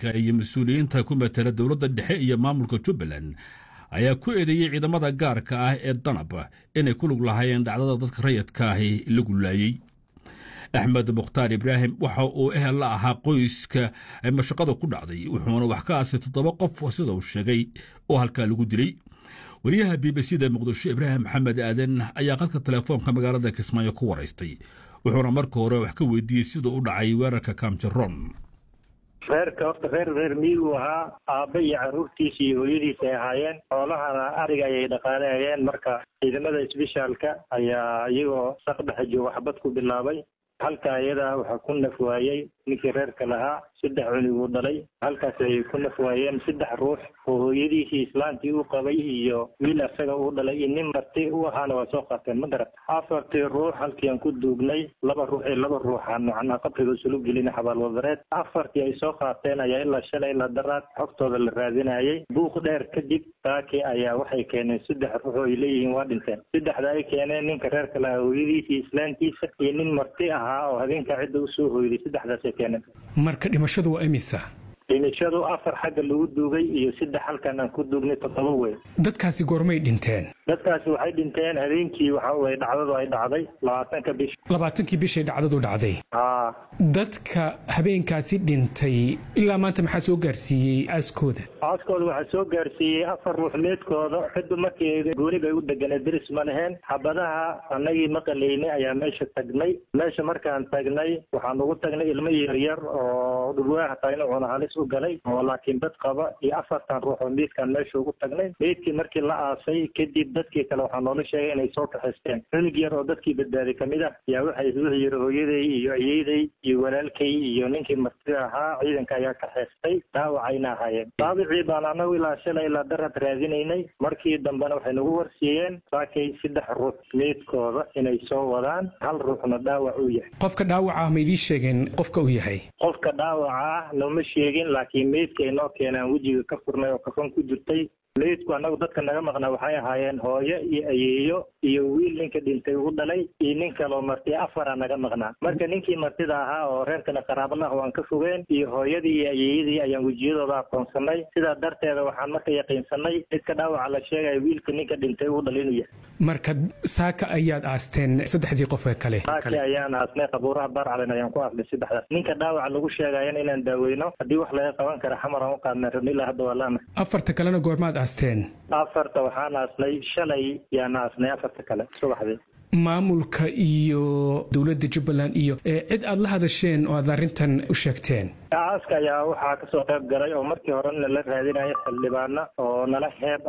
deegaanka iyo mas'uuliyiinta ku matala dowladda dhexe iyo maamulka Jubbaland ayaa ku eedeeyay ciidamada gaarka ah ee danab inay ku lug lahaayeen dhacdada dadka rayidka ah lagu laayay. Axmed Mukhtaar Ibraahim waxa uu ehel la ahaa qoyska ay mashaqada ku dhacday, wuxuuna wax ka aasay 7 qof sida uu sheegay oo halkaa lagu dilay. wariyaha BBC-da Muqdisho Ibraahim Maxamed Aadan ayaa qadka telefoonka magaalada Kismaayo ku waraystay, wuxuuna marka hore wax ka weydiiyey sida u dhacay weerarka Kamjaroon. reer miyigu ahaa aabba iyo caruurtiisa iyo hooyadiisa ay ahaayeen, xoolahana ariga ayay dhaqaaleeyeen. marka ciidamada isbishaalka ayaa iyagoo saqdhex jooga waxbad ku bilaabay. halka iyada waxaa ku naf waayey ninkii reerka lahaa, 3 cunuguu dhalay. halkaas ayay ku naf waayeen 3 ruux oo hooyadiisii islaantii u qabay iyo wiil asaga uu dhalay iyo nin marti u ahaana waa soo qaateen. ma garat 4 ruux halkii aan ku duugnay, 2 ruux iyo 2 ruuxaan macnaha qabriga sulu gelin xabaal wadareed. 4 ay soo qaateen ayaa ilaa shalay ilaa daraad xogtooda la raadinayay. buuq dheer kadib taaki ayaa waxay keeneen 3 ruux oo ay leeyihiin waa dhinteen. 3da ay keeneen ninka reerka lahaa, hooyadiisii islaantiisa iyo nin marti ahaa oo habeenka cidda u soo hooyday. 3daas ay keeneen. marka dhimashadu waa imisa? dhimashadu 4 xagga lagu duugay iyo 3 halkan aan ku duugnay 7 wey. dadkaasi goormay dhinteen? dadkaasi waxay dhinteen habeenkii waxa way dhacdadu ay dhacday 20 bishay dhacdadu dhacday. dadka habeenkaasi dhintay ilaa maanta maxaa soo gaarsiiyey aaskooda? waxaa soo gaarsiiyey 4 ruux meedkooda. ciddu markii gooniga u deganay diris ma lahayn. xabadaha annagii maqalaynay ayaa meesha tagnay. meesha markaan tagnay waxaan ugu tagnay ilmo yaryar oo dhulwaaha tayna cuna halis u galay oo laakiin dad qaba iyo 4 ruux oo meedkaan meesha ugu tagnay. meedkii markii la aasay kadib dadkii kale waxaa noola sheegay inay soo kaxaysteen. cunug yar oo dadkii badbaaday ka mid ah yaa wuxuu yiri hooyaday iyo ayeeday iyo walaalkay iyo ninkii martida ahaa ciidanka ayaa kaxaystay. dhaawacayna ahaayeen. dhaawacii baan anagu ilaa shalay ilaa darad raadinaynay. markii dambena waxay nagu warsiiyeen saakay 3 ruux meedkooda inay soo wadaan, 1 ruuxna dhaawac uu yahay. qofka dhaawaca ah ma idii sheegeen qofka uu yahay? qofka dhaawaca ah nooma sheegin, laakiin meedka ay noo keenaan wejiga ka furnay oo kafan ku jirtay. meedku annagu dadka naga maqnaa waxay ahaayeen hooyo iyo ayeeyo iyo wiil ninka dhintay u dhalay iyo nin kaloo marti 4 naga maqnaa. marka ninkii martida ahaa oo reerkana qaraabalaha waan ka fogeen iyo hooyadii iyo ayeeyadii ayaan wejiyadooda aqoonsanay. sidaa darteeda waxaan marka yaqiinsanay dadka dhaawaca la sheegaya wiilka ninka dhintay u dhalay inuu yahay. marka saaka ayaad aasteen 3dii qof ee kale? saaka ayaan aastay qabuuraha Baarcalen ayaan ku aastay 3daas. ninka dhaawaca lagu sheegayana inaan daaweyno haddii wax laga qaban kara xamar aan u qaadnay rabnilaa hadda waa laana. 4 kalena goormaad aasteen? 4 waxaan aasnay shalay yaan aasnay 4 kale subaxdii. maamulka iyo dowladda Jubbaland iyo cid aad la hadasheen oo aad arrintan u sheegteen? aaska ayaa waxaa ka soo qayb galay oo markii hore la raadinayay xildhibaano oo nala heeb